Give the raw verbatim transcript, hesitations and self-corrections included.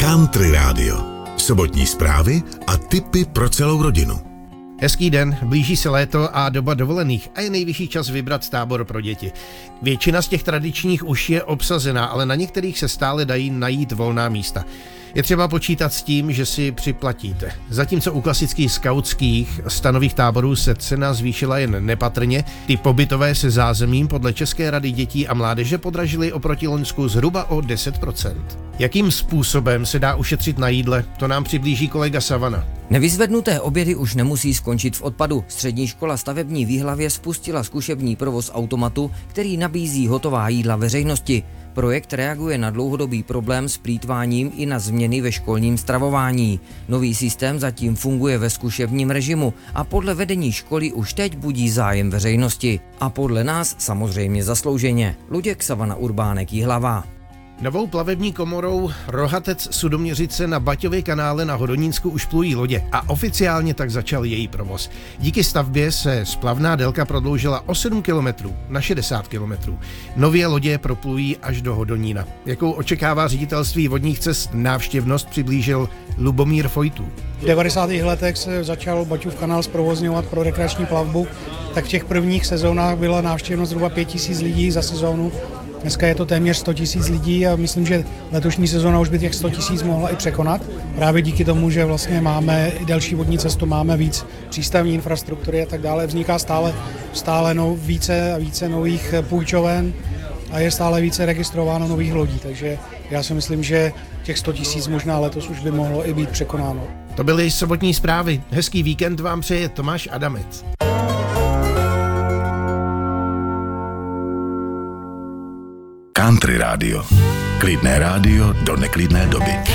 Country Radio. Sobotní zprávy a tipy pro celou rodinu. Hezký den, blíží se léto a doba dovolených a je nejvyšší čas vybrat tábor pro děti. Většina z těch tradičních už je obsazená, ale na některých se stále dají najít volná místa. Je třeba počítat s tím, že si připlatíte. Zatímco u klasických skautských stanových táborů se cena zvýšila jen nepatrně, ty pobytové se zázemím podle České rady dětí a mládeže podražily oproti loňsku zhruba o deset procent. Jakým způsobem se dá ušetřit na jídle, to nám přiblíží kolega Savana. Nevyzvednuté obědy už nemusí skončit v odpadu. Střední škola Stavební v Jihlavě spustila zkušební provoz automatu, který nabízí hotová jídla veřejnosti. Projekt reaguje na dlouhodobý problém s plýtváním i na změny ve školním stravování. Nový systém zatím funguje ve zkušebním režimu a podle vedení školy už teď budí zájem veřejnosti. A podle nás samozřejmě zaslouženě. Luděk, Savana, Urbánek, Jihlava. Novou plavební komorou Rohatec Sudoměřice na Baťově kanále na Hodonínsku už plují lodě a oficiálně tak začal její provoz. Díky stavbě se splavná délka prodloužila o sedm kilometrů na šedesát kilometrů. Nově lodě proplují až do Hodonína. Jakou očekává ředitelství vodních cest návštěvnost, přiblížil Lubomír Fojtů. V devadesátých letech se začal Baťův kanál zprovozňovat pro rekreační plavbu, tak v těch prvních sezónách byla návštěvnost zhruba pět tisíc lidí za sezónu. Dneska je to téměř sto tisíc lidí a myslím, že letošní sezóna už by těch sto tisíc mohla i překonat. Právě díky tomu, že vlastně máme i delší vodní cestu, máme víc přístavní infrastruktury a tak dále. Vzniká stále, stále no, více a více nových půjčoven a je stále více registrováno nových lodí. Takže já si myslím, že těch sto tisíc možná letos už by mohlo i být překonáno. To byly sobotní zprávy. Hezký víkend vám přeje Tomáš Adamec. Country Radio. Klidné rádio do neklidné doby.